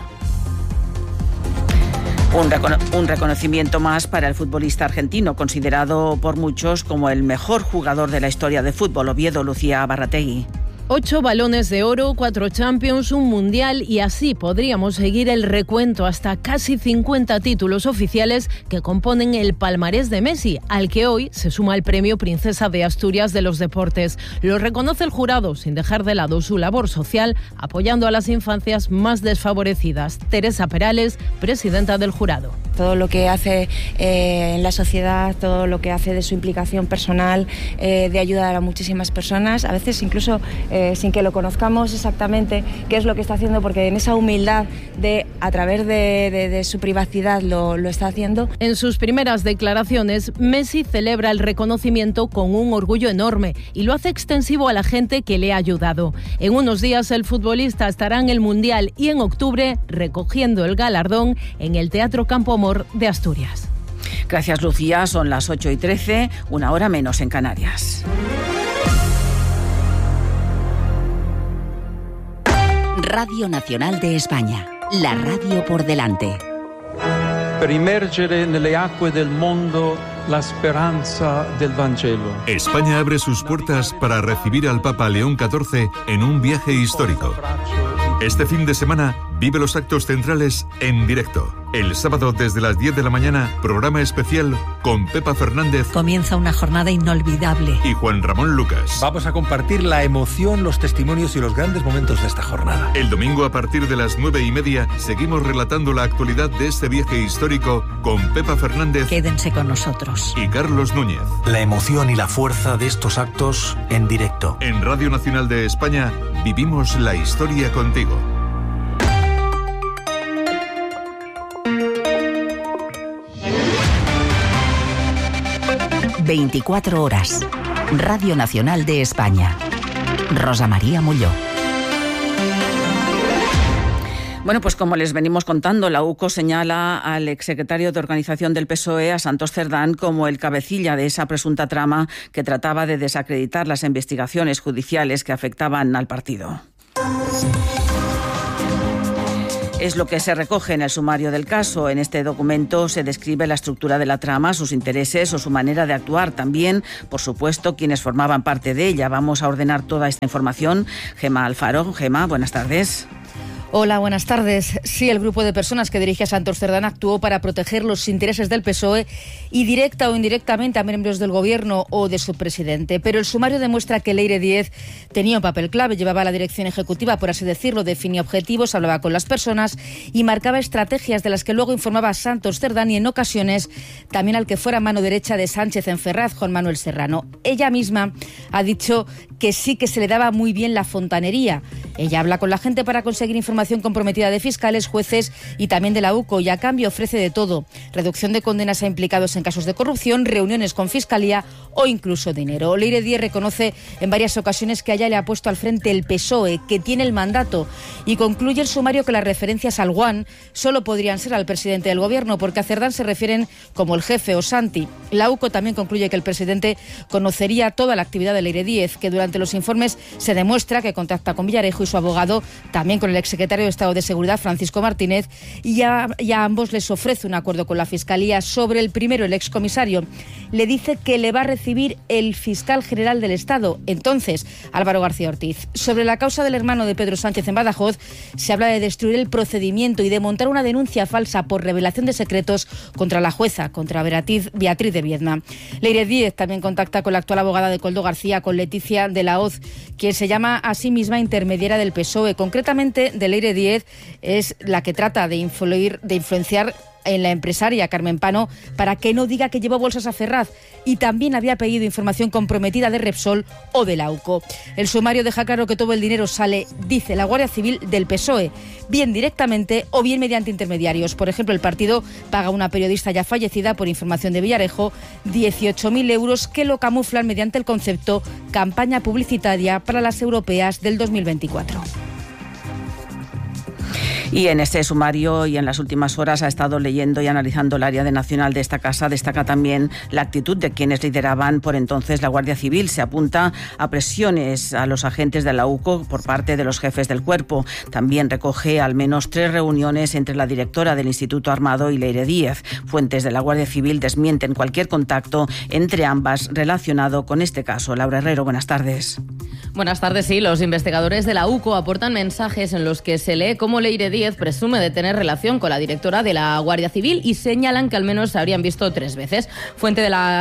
Un reconocimiento más para el futbolista argentino, considerado por muchos como el mejor jugador de la historia de fútbol, Oviedo Lucía Barrategui. 8 balones de oro, 4 Champions, un Mundial y así podríamos seguir el recuento hasta casi 50 títulos oficiales que componen el palmarés de Messi, al que hoy se suma el premio Princesa de Asturias de los Deportes. Lo reconoce el jurado sin dejar de lado su labor social, apoyando a las infancias más desfavorecidas. Teresa Perales, presidenta del jurado. Todo lo que hace en la sociedad, todo lo que hace de su implicación personal, de ayudar a muchísimas personas, a veces incluso sin que lo conozcamos exactamente qué es lo que está haciendo, porque en esa humildad de a través de su privacidad lo está haciendo. En sus primeras declaraciones, Messi celebra el reconocimiento con un orgullo enorme y lo hace extensivo a la gente que le ha ayudado. En unos días el futbolista estará en el Mundial y en octubre recogiendo el galardón en el Teatro Campo Amor de Asturias. Gracias, Lucía. Son las 8:13, una hora menos en Canarias. Radio Nacional de España, la radio por delante. Per immergere nelle acque del mondo la speranza del Vangelo. España abre sus puertas para recibir al Papa León XIV en un viaje histórico. Este fin de semana vive los actos centrales en directo. El sábado desde las 10 de la mañana, programa especial con Pepa Fernández. Comienza una jornada inolvidable. Y Juan Ramón Lucas. Vamos a compartir la emoción, los testimonios y los grandes momentos de esta jornada. El domingo a partir de las 9:30 seguimos relatando la actualidad de este viaje histórico con Pepa Fernández. Quédense con nosotros. Y Carlos Núñez. La emoción y la fuerza de estos actos en directo. En Radio Nacional de España vivimos la historia contigo. 24 horas. Radio Nacional de España. Rosa María Molló. Bueno, pues como les venimos contando, la UCO señala al exsecretario de Organización del PSOE, a Santos Cerdán, como el cabecilla de esa presunta trama que trataba de desacreditar las investigaciones judiciales que afectaban al partido. Es lo que se recoge en el sumario del caso. En este documento se describe la estructura de la trama, sus intereses o su manera de actuar. También, por supuesto, quienes formaban parte de ella. Vamos a ordenar toda esta información. Gemma Alfaro. Gemma, buenas tardes. Hola, buenas tardes. Sí, el grupo de personas que dirige a Santos Cerdán actuó para proteger los intereses del PSOE y directa o indirectamente a miembros del Gobierno o de su presidente. Pero el sumario demuestra que Leire Díez tenía un papel clave, llevaba la dirección ejecutiva, por así decirlo, definía objetivos, hablaba con las personas y marcaba estrategias de las que luego informaba a Santos Cerdán y en ocasiones también al que fuera mano derecha de Sánchez en Ferraz, Juan Manuel Serrano. Ella misma ha dicho que sí que se le daba muy bien la fontanería. Ella habla con la gente para conseguir información comprometida de fiscales, jueces y también de la UCO y a cambio ofrece de todo. Reducción de condenas a implicados en casos de corrupción, reuniones con fiscalía o incluso dinero. Leire Díez reconoce en varias ocasiones que a ella le ha puesto al frente el PSOE, que tiene el mandato, y concluye el sumario que las referencias al Guan solo podrían ser al presidente del Gobierno, porque a Cerdán se refieren como el jefe o Santi. La UCO también concluye que el presidente conocería toda la actividad de Leire Díez, que durante los informes se demuestra que contacta con Villarejo y su abogado, también con el exsecretario de Estado de Seguridad, Francisco Martínez, y a ambos les ofrece un acuerdo con la Fiscalía. Sobre el primero, el excomisario le dice que le va a recibir el fiscal general del Estado, entonces Álvaro García Ortiz. Sobre la causa del hermano de Pedro Sánchez en Badajoz, se habla de destruir el procedimiento y de montar una denuncia falsa por revelación de secretos contra la jueza, contra Beatriz de Viedma. Leire Díez también contacta con la actual abogada de Koldo García, con Leticia de la Hoz, quien se llama a sí misma intermediaria del PSOE. Concretamente, de Leire Díez es la que trata de influenciar en la empresaria Carmen Pano para que no diga que llevó bolsas a Ferraz, y también había pedido información comprometida de Repsol o de la UCO. El sumario deja claro que todo el dinero sale, dice la Guardia Civil, del PSOE, bien directamente o bien mediante intermediarios. Por ejemplo, el partido paga a una periodista ya fallecida, por información de Villarejo, 18.000 euros que lo camuflan mediante el concepto campaña publicitaria para las europeas del 2024. Y en este sumario y en las últimas horas ha estado leyendo y analizando el área de nacional de esta casa. Destaca también la actitud de quienes lideraban por entonces la Guardia Civil. Se apunta a presiones a los agentes de la UCO por parte de los jefes del cuerpo. También recoge al menos 3 reuniones entre la directora del Instituto Armado y Leire Díez. Fuentes de la Guardia Civil desmienten cualquier contacto entre ambas relacionado con este caso. Laura Herrero, buenas tardes. Buenas tardes. Sí, los investigadores de la UCO aportan mensajes en los que se lee cómo Leire Díez presume de tener relación con la directora de la Guardia Civil y señalan que al menos se habrían visto 3 veces. Fuentes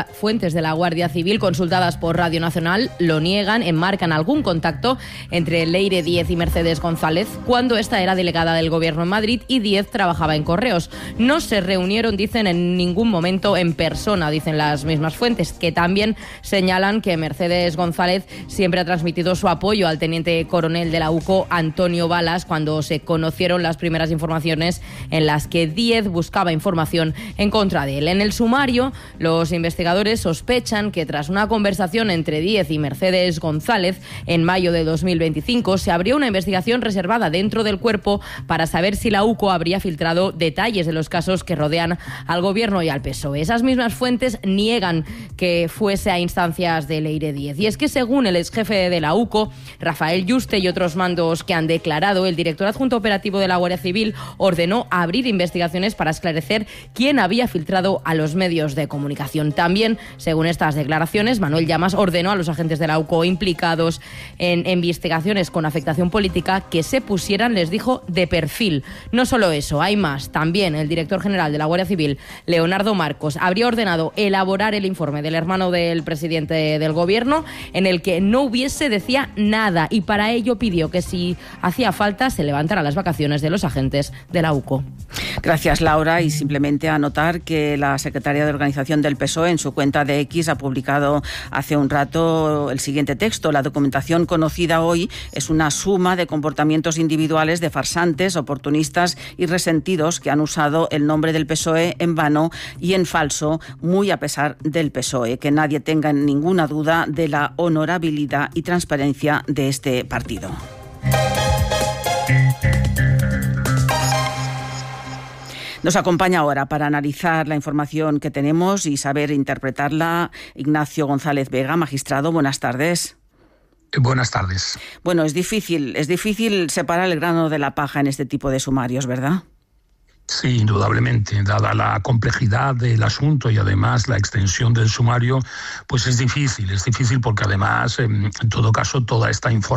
de la Guardia Civil consultadas por Radio Nacional lo niegan, enmarcan algún contacto entre Leire Díez y Mercedes González cuando esta era delegada del Gobierno en Madrid y Díez trabajaba en Correos. No se reunieron, dicen, en ningún momento en persona, dicen las mismas fuentes, que también señalan que Mercedes González siempre ha transmitido su apoyo al teniente coronel de la UCO, Antonio Balas, cuando se conocieron las primeras informaciones en las que Díez buscaba información en contra de él. En el sumario, los investigadores sospechan que tras una conversación entre Díez y Mercedes González en mayo de 2025 se abrió una investigación reservada dentro del cuerpo para saber si la UCO habría filtrado detalles de los casos que rodean al Gobierno y al PSOE. Esas mismas fuentes niegan que fuese a instancias de Leire Díez. Y es que según el exjefe de la UCO, Rafael Yuste, y otros mandos que han declarado, el director adjunto operativo de la Guardia Civil ordenó abrir investigaciones para esclarecer quién había filtrado a los medios de comunicación. También, según estas declaraciones, Manuel Llamas ordenó a los agentes de la UCO implicados en investigaciones con afectación política que se pusieran, les dijo, de perfil. No solo eso, hay más. También el director general de la Guardia Civil, Leonardo Marcos, habría ordenado elaborar el informe del hermano del presidente del Gobierno en el que no hubiese, decía, nada, y para ello pidió que si hacía falta se levantaran las vacaciones de los agentes de la UCO. Gracias, Laura. Y simplemente anotar que la secretaria de Organización del PSOE en su cuenta de X ha publicado hace un rato el siguiente texto. La documentación conocida hoy es una suma de comportamientos individuales de farsantes, oportunistas y resentidos que han usado el nombre del PSOE en vano y en falso, muy a pesar del PSOE. Que nadie tenga ninguna duda de la honorabilidad y transparencia de este partido. Nos acompaña ahora para analizar la información que tenemos y saber interpretarla Ignacio González Vega, magistrado. Buenas tardes. Buenas tardes. Bueno, es difícil separar el grano de la paja en este tipo de sumarios, ¿verdad? Sí, indudablemente, dada la complejidad del asunto y además la extensión del sumario, pues es difícil porque además, en todo caso, toda esta información